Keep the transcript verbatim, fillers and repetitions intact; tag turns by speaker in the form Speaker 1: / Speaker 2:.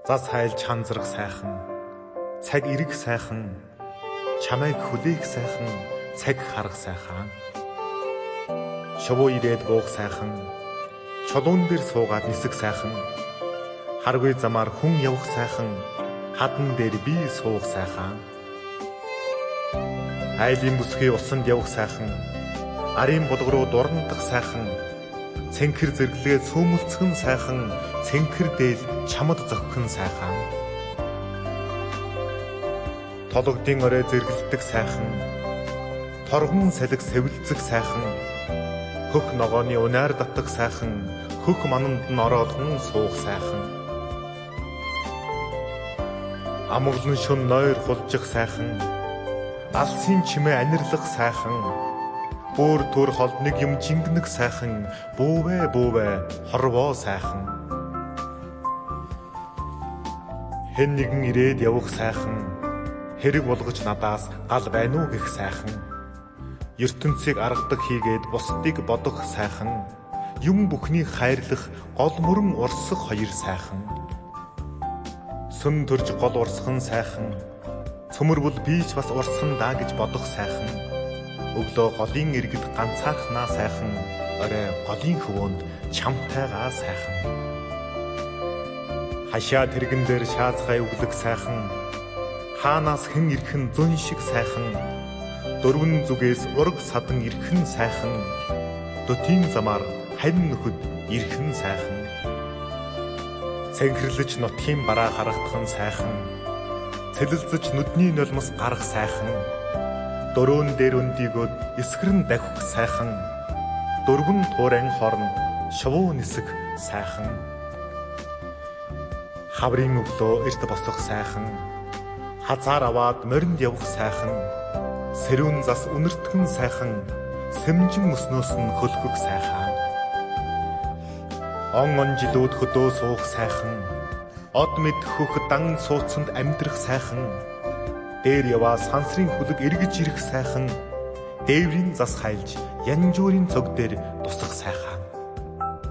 Speaker 1: Зас хайлж ханзрах сайхан, цаг ирэх сайхан, чамайг хүлээх сайхан, цаг харах сайхан. Шувуу ирээд буух сайхан, чулуун дээр суугаад нисэх сайхан, харгүй замаар хүн явах сайхан, хадан дээр би суух сайхан. Айлын бүсгүй усанд явах сайхан, арын булга руу дурандах сайхан, цэнхэр зэрэглээ сүүмэлцгэн сайхан, цэнхэр дээл чамд зохихон сайхан. Тологдын орой зэргэлдэг сайхан, торгон салхи сэвэлцэх сайхан, хөх ногооны унаар татах сайхан, хөх мананд нь ороод хүн суух сайхан. Амглан шүн нойр хулжих сайхан, алсын чимээ анирлах сайхан, бүр төр холдныг юм жингнэх сайхан, бүүвэ бүүвэ хорвоо сайхан. Хэн нэгэн ирээд явах сайхан, хэрэг болгож надаас гал байна уу гэх сайхан. ертөнцийг аргадаг хийгээд бусдыг бодох сайхан, юм бүхнийг хайрлах гол мөрөн урсах хоёр сайхан. Сүм төрж гол урсхан сайхан, цөмөрвөл би ч бас урсан даа гэж бодох сайхан. Өглөө голын иргэд ганцаархнаа сайхан, орой голын хөвөөнд чамтайгаа сайхан. Хашаа тэрэгэн дээр шаазгай өглөх сайхан, хаанаас хэн ирхэн зөн шиг сайхан, дөрвөн зүгээс ураг садан ирхэн сайхан, дутийн замаар хань нөхөд ирхэн сайхан. Цэнхэрлэж нутгийн бараа харагдхан сайхан, цэлэлзэж нүдний нулимс гарах сайхан, дөрөөн дээр өндийгөөд эсгэрэн давхих сайхан, дөрвөн туурайн хооронд шувуу нисэх сайхан. Хаврын өглөө эрт босох сайхан, хазаар аваад моринд явах сайхан, сэрүүн зас үнэртгэн сайхан, сэмжин мөснөөс нь хөлгөх сайхан. Он он жилүүд хөдөө суух сайхан, од мэд хөх дан сууцанд амьдрах сайхан, дээр яваа сансрын хүлэг эргэж ирэх сайхан, дээврийн зас хайлж янжуурын цог дээр тусах сайхан.